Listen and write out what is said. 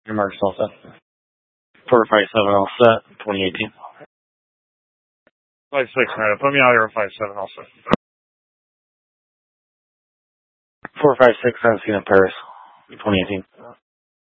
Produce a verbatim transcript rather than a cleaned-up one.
Your mark's all set. four five seven all set, twenty eighteen. five six, man. Put me out here at five seven all set. four five six, Encina, Paris, twenty eighteen.